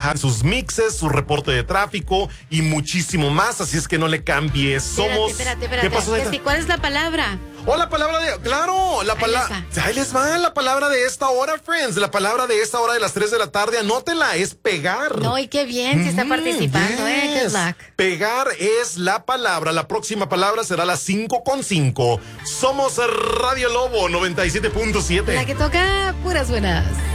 sus mixes, su reporte de tráfico y muchísimo más, así es que no le cambies. Somos... Espérate. ¿Qué pasó? ¿Cuál es la palabra? Oh, la palabra de... Claro, la palabra... Ahí les va la palabra de esta hora, friends. La palabra de esta hora de las 3 de la tarde, anótela, es pegar. No, y qué bien, si está participando, Good luck. Pegar es la palabra. La próxima palabra será la 5:5. Somos Radio Lobo 97.7. La que toca puras buenas.